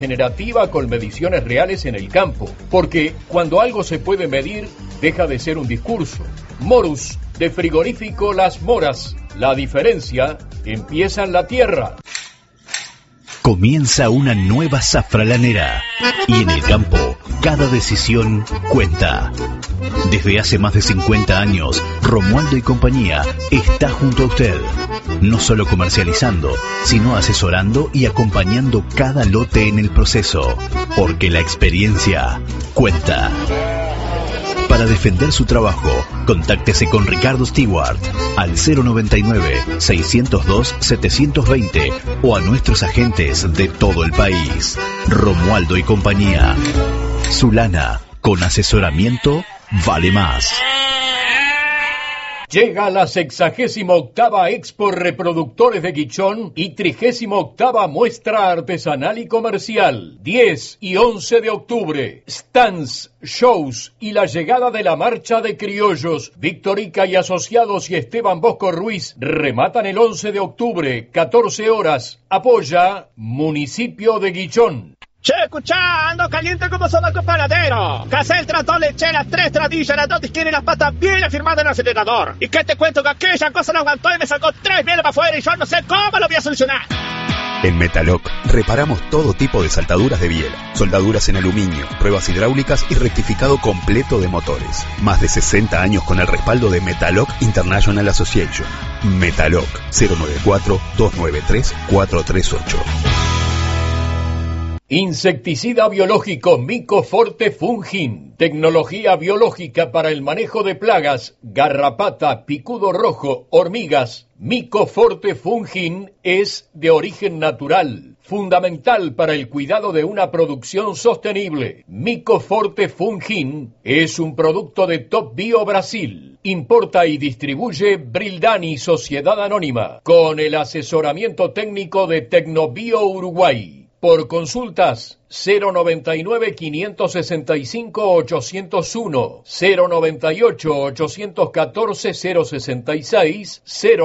generativa con mediciones reales en el campo, porque cuando algo se puede medir, deja de ser un discurso. Morus, de Frigorífico Las Moras. La diferencia empieza en la tierra. Comienza una nueva zafralanera y en el campo cada decisión cuenta. Desde hace más de 50 años, Romualdo y compañía está junto a usted, no solo comercializando, sino asesorando y acompañando cada lote en el proceso, porque la experiencia cuenta. Para defender su trabajo, contáctese con Ricardo Stewart al 099-602-720 o a nuestros agentes de todo el país. Romualdo y compañía. Su lana con asesoramiento vale más. Llega la 68ª Expo Reproductores de Guichón y 38ª Muestra Artesanal y Comercial, 10 y 11 de octubre. Stands, shows y la llegada de la Marcha de Criollos. Víctor Ica y Asociados y Esteban Bosco Ruiz rematan el 11 de octubre, 14 horas. Apoya Municipio de Guichón. Che, escuchá, ando caliente como sobaco panadero. Casé trató lecheras, 3 tradillas, las 2 disqueras y las patas bien afirmadas en el acelerador. ¿Y qué te cuento? Que aquella cosa no aguantó y me sacó 3 bieles para afuera y yo no sé cómo lo voy a solucionar. En Metaloc reparamos todo tipo de saltaduras de biela, soldaduras en aluminio, pruebas hidráulicas y rectificado completo de motores. Más de 60 años con el respaldo de Metaloc International Association. Metaloc 094-293-438. Insecticida biológico Mycoforte Fungin. Tecnología biológica para el manejo de plagas, garrapata, picudo rojo, hormigas. Mycoforte Fungin es de origen natural, fundamental para el cuidado de una producción sostenible. Mycoforte Fungin es un producto de Top Bio Brasil. Importa y distribuye Brildani Sociedad Anónima, con el asesoramiento técnico de Tecnobio Uruguay. Por consultas 098-565-801, 098-814-066,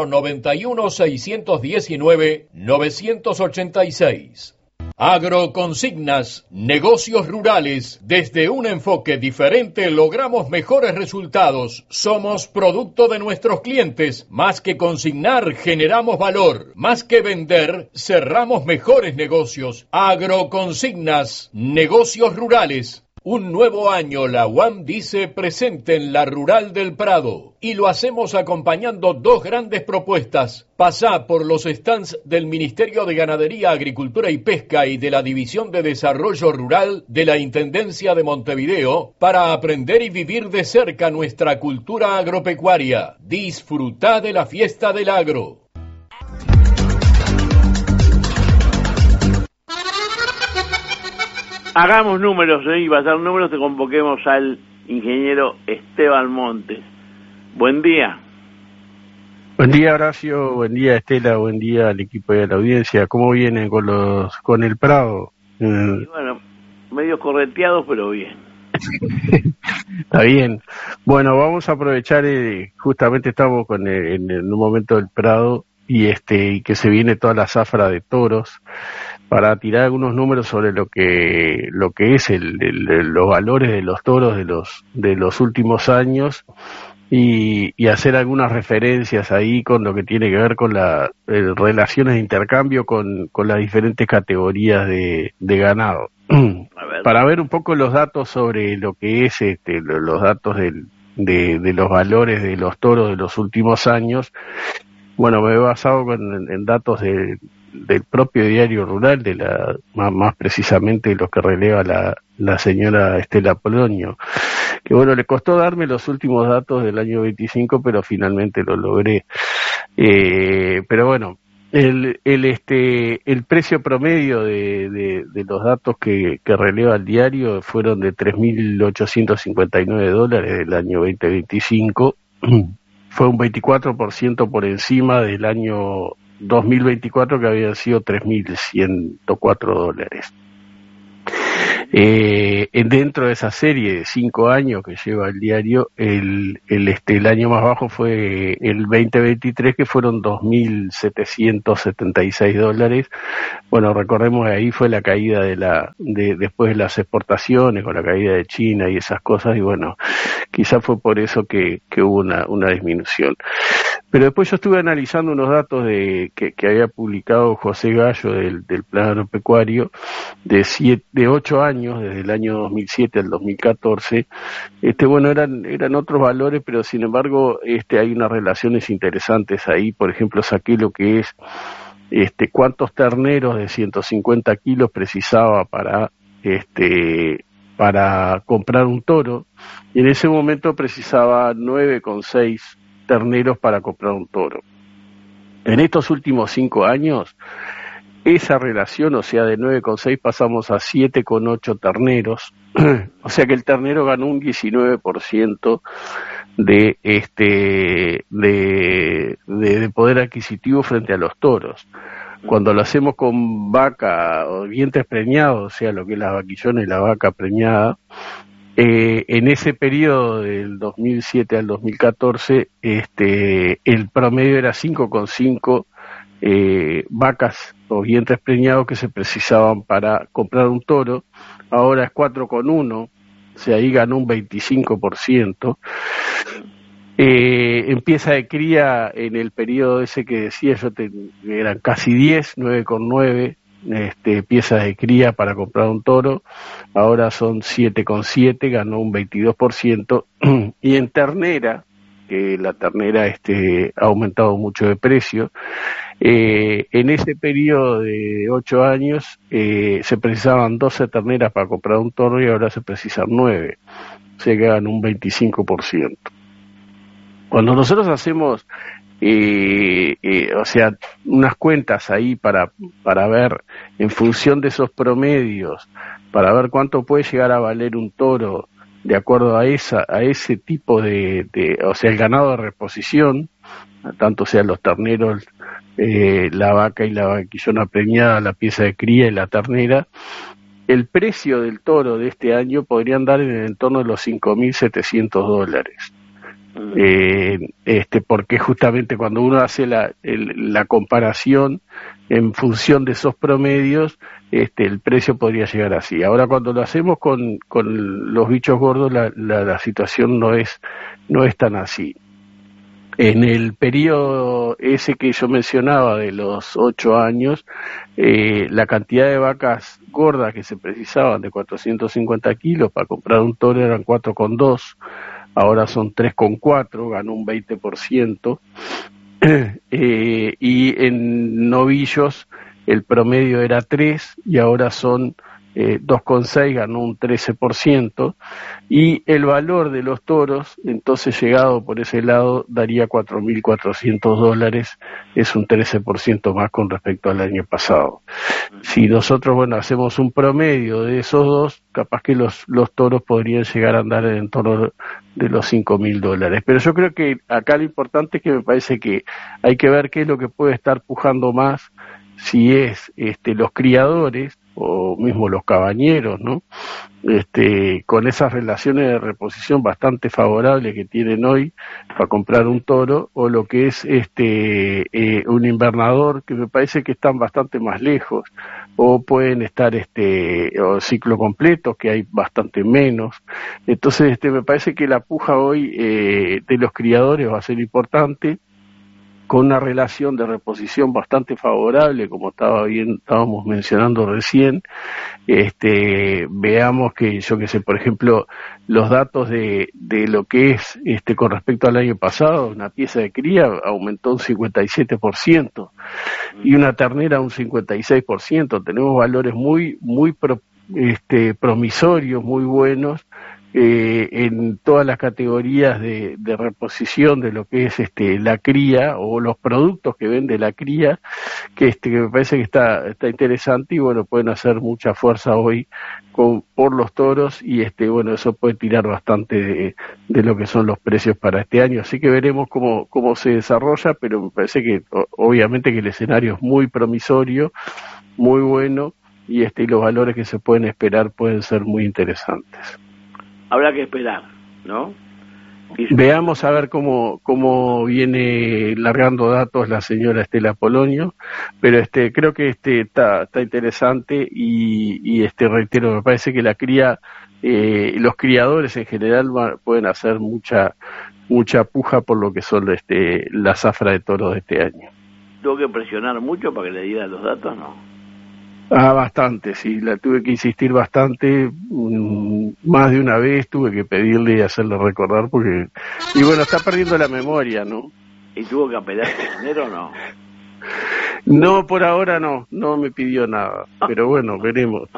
091-619-986. Agroconsignas, negocios rurales. Desde un enfoque diferente logramos mejores resultados. Somos producto de nuestros clientes. Más que consignar, generamos valor. Más que vender, cerramos mejores negocios. Agroconsignas, negocios rurales. Un nuevo año, la UAM dice presente en la Rural del Prado. Y lo hacemos acompañando 2 grandes propuestas. Pasá por los stands del Ministerio de Ganadería, Agricultura y Pesca y de la División de Desarrollo Rural de la Intendencia de Montevideo para aprender y vivir de cerca nuestra cultura agropecuaria. Disfrutá de la fiesta del agro. Hagamos números, y para hacer números te convoquemos al ingeniero Esteban Montes. Buen día. Buen día, Horacio, buen día, Estela, buen día al equipo de la audiencia. ¿Cómo vienen con el Prado? Y bueno, medio correteados, pero bien. Está bien. Bueno, vamos a aprovechar, justamente estamos en un momento del Prado y que se viene toda la zafra de toros, para tirar algunos números sobre lo que es los valores de los toros de los últimos años y hacer algunas referencias ahí con lo que tiene que ver con las relaciones de intercambio con las diferentes categorías de ganado. Para ver un poco los datos sobre lo que es los datos de los valores de los toros de los últimos años. Bueno, me he basado en datos del propio Diario Rural, más precisamente los que releva la señora Estela Polonio, que bueno, le costó darme los últimos datos del año 25, pero finalmente lo logré. Pero bueno, el precio promedio de los datos que releva el diario fueron de $3.859 del año 2025. Fue un 24% por encima del año 2024, que habían sido $3.104. Dentro de esa serie de 5 años que lleva el diario, el año más bajo fue el 2023, que fueron $2.776. Bueno, recordemos que ahí fue la caída después de las exportaciones, con la caída de China y esas cosas, y bueno, quizás fue por eso que hubo una disminución. Pero después yo estuve analizando unos datos que había publicado José Gallo del Plan Agropecuario de 8 años, desde el año 2007 al 2014. Bueno, eran otros valores, pero sin embargo hay unas relaciones interesantes ahí. Por ejemplo, saqué lo que es cuántos terneros de 150 kilos precisaba para comprar un toro, y en ese momento precisaba 9,6 terneros para comprar un toro. En estos últimos 5 años, esa relación, o sea, de 9,6 pasamos a 7,8 terneros, o sea que el ternero ganó un 19% de poder adquisitivo frente a los toros. Cuando lo hacemos con vaca o vientres preñados, o sea, lo que es la vaquillona y la vaca preñada, en ese periodo del 2007 al 2014, el promedio era 5,5 vacas o vientres preñados que se precisaban para comprar un toro. Ahora es 4,1, o sea, ahí ganó un 25%. Empieza de cría en el periodo ese que decía yo, eran casi 10, 9,9 piezas de cría para comprar un toro. Ahora son 7,7, ganó un 22%. Y en ternera, que la ternera ha aumentado mucho de precio, en ese periodo de 8 años se precisaban 12 terneras para comprar un toro y ahora se precisan 9, o sea que ganó un 25%. Cuando nosotros hacemos unas cuentas ahí para ver en función de esos promedios, para ver cuánto puede llegar a valer un toro de acuerdo a ese tipo el ganado de reposición, tanto sean los terneros, la vaca y la vaquillona preñada, la pieza de cría y la ternera, el precio del toro de este año podría andar en el entorno de los $5.700. Porque justamente cuando uno hace la comparación en función de esos promedios, el precio podría llegar así. Ahora, cuando lo hacemos con los bichos gordos, la situación no es tan así. En el periodo ese que yo mencionaba de los 8 años, la cantidad de vacas gordas que se precisaban de 450 kilos para comprar un toro eran 4,2, ahora son 3,4, ganó un 20%, y en novillos el promedio era 3 y ahora son 2,6, ganó un 13%, y el valor de los toros, entonces llegado por ese lado, daría $4.400, es un 13% más con respecto al año pasado. Si nosotros, hacemos un promedio de esos dos, capaz que los toros podrían llegar a andar en torno de los $5.000. Pero yo creo que acá lo importante es que me parece que hay que ver qué es lo que puede estar pujando más, si es los criadores o mismo los cabañeros, ¿no? Con esas relaciones de reposición bastante favorables que tienen hoy para comprar un toro, o lo que es un invernador, que me parece que están bastante más lejos, o pueden estar o ciclo completo, que hay bastante menos. Entonces me parece que la puja hoy de los criadores va a ser importante, con una relación de reposición bastante favorable, como estábamos mencionando recién. Veamos que, por ejemplo, los datos de lo que es con respecto al año pasado, una pieza de cría aumentó un 57% y una ternera un 56%. Tenemos valores muy promisorios, muy buenos, en todas las categorías de reposición de lo que es la cría o los productos que vende la cría, que me parece que está interesante, y pueden hacer mucha fuerza hoy por los toros, y eso puede tirar bastante de lo que son los precios para este año. Así que veremos cómo se desarrolla, pero me parece que obviamente que el escenario es muy promisorio, muy bueno, y los valores que se pueden esperar pueden ser muy interesantes. Habrá que esperar, ¿no? Veamos a ver cómo viene largando datos la señora Estela Polonio, pero creo que está interesante y reitero, me parece que la cría, los criadores en general pueden hacer mucha puja por lo que son la zafra de toros de este año. ¿Tuvo que presionar mucho para que le diera los datos, no? Bastante, sí, la tuve que insistir bastante, más de una vez tuve que pedirle y hacerle recordar porque, y bueno, está perdiendo la memoria, ¿no? ¿Y tuvo que apelar dinero o no? No, por ahora no me pidió nada, pero bueno, veremos.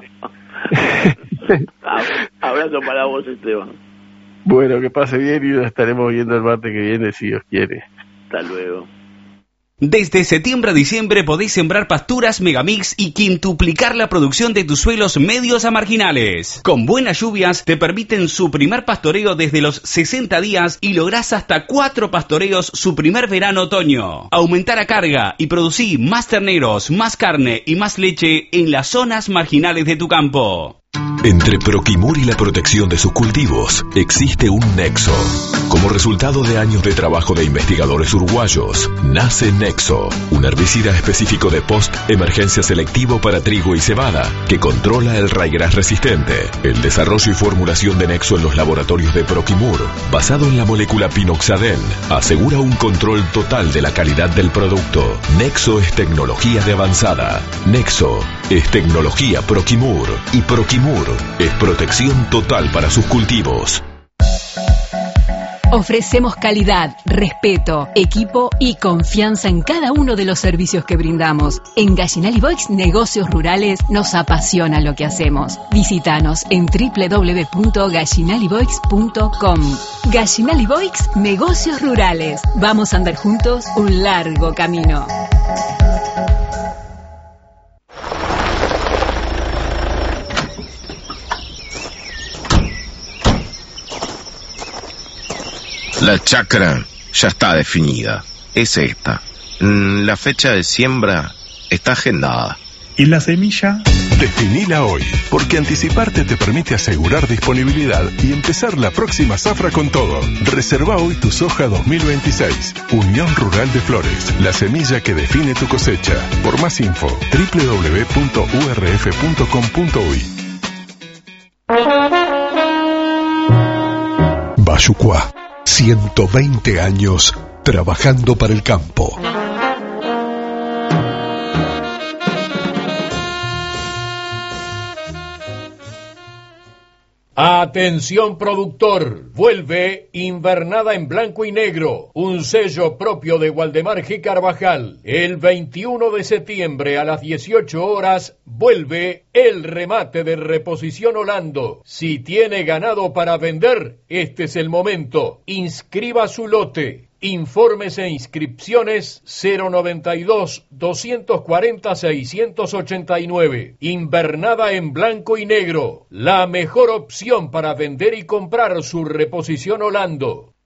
Abrazo para vos, Esteban. Bueno, que pase bien y nos estaremos viendo el martes que viene, si Dios quiere. Hasta luego. Desde septiembre a diciembre podés sembrar pasturas Megamix y quintuplicar la producción de tus suelos medios a marginales. Con buenas lluvias te permiten su primer pastoreo desde los 60 días y lográs hasta 4 pastoreos su primer verano-otoño. Aumentar a carga y producir más terneros, más carne y más leche en las zonas marginales de tu campo. Entre Proquimur y la protección de sus cultivos existe un nexo. Como resultado de años de trabajo de investigadores uruguayos, nace Nexo, un herbicida específico de post-emergencia selectivo para trigo y cebada, que controla el raigras resistente. El desarrollo y formulación de Nexo en los laboratorios de Proquimur, basado en la molécula pinoxadén, asegura un control total de la calidad del producto. Nexo es tecnología de avanzada. Nexo es tecnología Proquimur y Proquimur es protección total para sus cultivos. Ofrecemos calidad, respeto, equipo y confianza en cada uno de los servicios que brindamos. En Gallinal y Boix Negocios Rurales nos apasiona lo que hacemos. Visítanos en www.gallinaliboix.com. Gallinal y Boix Negocios Rurales. Vamos a andar juntos un largo camino. La chacra ya está definida, es esta. La fecha de siembra está agendada. ¿Y la semilla? Definila hoy, porque anticiparte te permite asegurar disponibilidad y empezar la próxima zafra con todo. Reserva hoy tu soja 2026. Unión Rural de Flores, la semilla que define tu cosecha. Por más info, www.urf.com.uy. Bayucuá, 120 años trabajando para el campo. Atención productor, vuelve Invernada en Blanco y Negro, un sello propio de Waldemar G. Carvajal. El 21 de septiembre a las 18 horas vuelve el remate de Reposición Holando. Si tiene ganado para vender, este es el momento. Inscriba su lote. Informes e inscripciones 092-240-689. Invernada en Blanco y Negro, la mejor opción para vender y comprar su Reposición Holando.